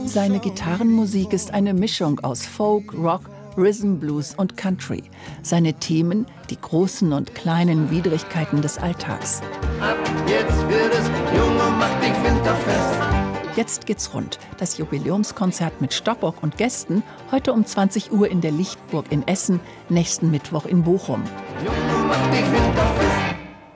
Seine Gitarrenmusik ist eine Mischung aus Folk, Rock, Rhythm, Blues und Country. Seine Themen, die großen und kleinen Widrigkeiten des Alltags. Ab jetzt wird es jung und macht dich winterfest. Jetzt geht's rund. Das Jubiläumskonzert mit Stoppock und Gästen heute um 20 Uhr in der Lichtburg in Essen, nächsten Mittwoch in Bochum. Jung und macht dich winterfest.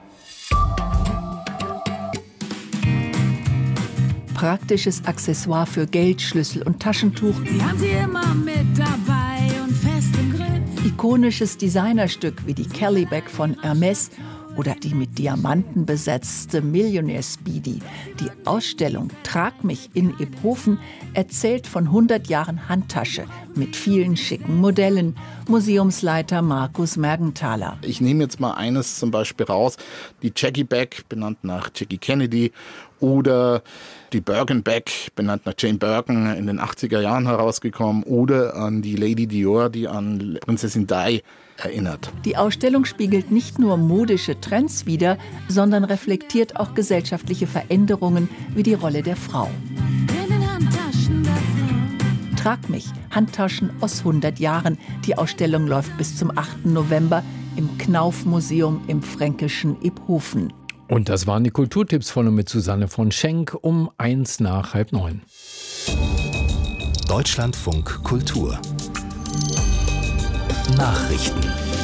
Praktisches Accessoire für Geld, Schlüssel und Taschentuch. Sie haben sie immer mit dabei und fest im Griff. Ikonisches Designerstück wie die Kelly Bag von Hermes oder die mit Diamanten besetzte Millionaire Speedy. Die Ausstellung Trag mich in Iphofen erzählt von 100 Jahren Handtasche mit vielen schicken Modellen. Museumsleiter Markus Mergenthaler. Ich nehme jetzt mal eines zum Beispiel raus, die Jackie Bag, benannt nach Jackie Kennedy, oder die Birkin Bag, benannt nach Jane Birkin, in den 80er Jahren herausgekommen, oder an die Lady Dior, die an Prinzessin Di erinnert. Die Ausstellung spiegelt nicht nur modische Trends wider, sondern reflektiert auch gesellschaftliche Veränderungen wie die Rolle der Frau. In den Handtaschen der Frau. Trag mich, Handtaschen aus 100 Jahren. Die Ausstellung läuft bis zum 8. November im Knauf-Museum im fränkischen Iphofen. Und das waren die Kulturtipps von und mit Susanne von Schenk um 8:45. Deutschlandfunk Kultur Nachrichten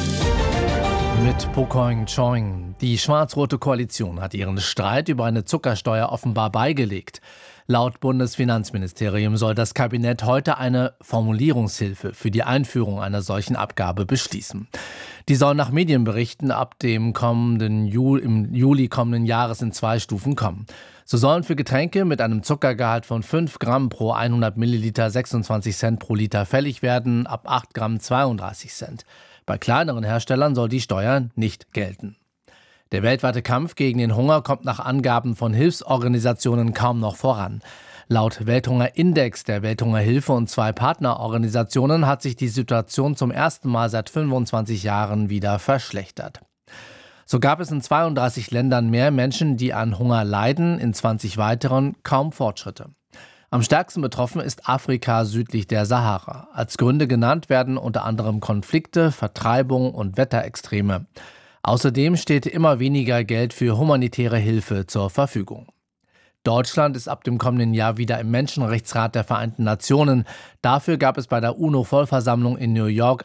mit Pokoing Choing. Die schwarz-rote Koalition hat ihren Streit über eine Zuckersteuer offenbar beigelegt. Laut Bundesfinanzministerium soll das Kabinett heute eine Formulierungshilfe für die Einführung einer solchen Abgabe beschließen. Die soll nach Medienberichten ab dem im Juli kommenden Jahres in 2 Stufen kommen. So sollen für Getränke mit einem Zuckergehalt von 5 Gramm pro 100 Milliliter 26 Cent pro Liter fällig werden, ab 8 Gramm 32 Cent. Bei kleineren Herstellern soll die Steuer nicht gelten. Der weltweite Kampf gegen den Hunger kommt nach Angaben von Hilfsorganisationen kaum noch voran. Laut Welthungerindex der Welthungerhilfe und 2 Partnerorganisationen hat sich die Situation zum ersten Mal seit 25 Jahren wieder verschlechtert. So gab es in 32 Ländern mehr Menschen, die an Hunger leiden, in 20 weiteren kaum Fortschritte. Am stärksten betroffen ist Afrika südlich der Sahara. Als Gründe genannt werden unter anderem Konflikte, Vertreibung und Wetterextreme. Außerdem steht immer weniger Geld für humanitäre Hilfe zur Verfügung. Deutschland ist ab dem kommenden Jahr wieder im Menschenrechtsrat der Vereinten Nationen. Dafür gab es bei der UNO-Vollversammlung in New York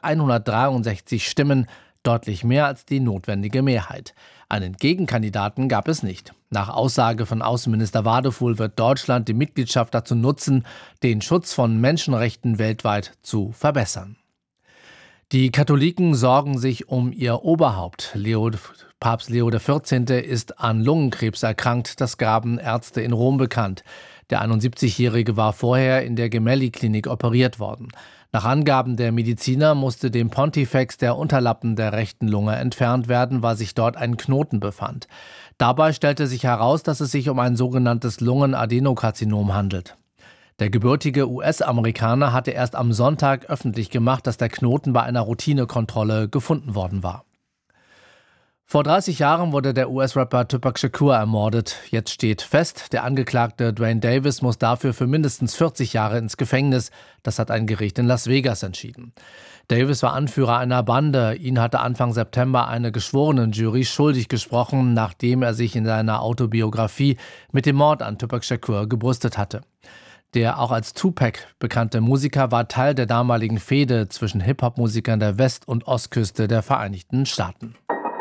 163 Stimmen, deutlich mehr als die notwendige Mehrheit. Einen Gegenkandidaten gab es nicht. Nach Aussage von Außenminister Wadefuhl wird Deutschland die Mitgliedschaft dazu nutzen, den Schutz von Menschenrechten weltweit zu verbessern. Die Katholiken sorgen sich um ihr Oberhaupt. Papst Leo XIV. Ist an Lungenkrebs erkrankt, das gaben Ärzte in Rom bekannt. Der 71-Jährige war vorher in der Gemelli-Klinik operiert worden. Nach Angaben der Mediziner musste dem Pontifex der Unterlappen der rechten Lunge entfernt werden, weil sich dort ein Knoten befand. Dabei stellte sich heraus, dass es sich um ein sogenanntes Lungenadenokarzinom handelt. Der gebürtige US-Amerikaner hatte erst am Sonntag öffentlich gemacht, dass der Knoten bei einer Routinekontrolle gefunden worden war. Vor 30 Jahren wurde der US-Rapper Tupac Shakur ermordet. Jetzt steht fest, der Angeklagte Dwayne Davis muss dafür für mindestens 40 Jahre ins Gefängnis. Das hat ein Gericht in Las Vegas entschieden. Davis war Anführer einer Bande. Ihn hatte Anfang September eine Geschworenenjury schuldig gesprochen, nachdem er sich in seiner Autobiografie mit dem Mord an Tupac Shakur gebrüstet hatte. Der auch als Tupac bekannte Musiker war Teil der damaligen Fehde zwischen Hip-Hop-Musikern der West- und Ostküste der Vereinigten Staaten.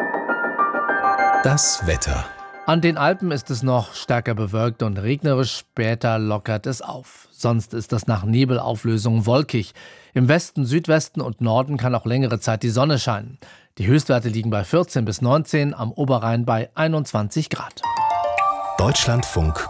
Das Wetter. An den Alpen ist es noch stärker bewölkt und regnerisch, später lockert es auf. Sonst ist es nach Nebelauflösung wolkig. Im Westen, Südwesten und Norden kann auch längere Zeit die Sonne scheinen. Die Höchstwerte liegen bei 14 bis 19, am Oberrhein bei 21 Grad. Deutschlandfunk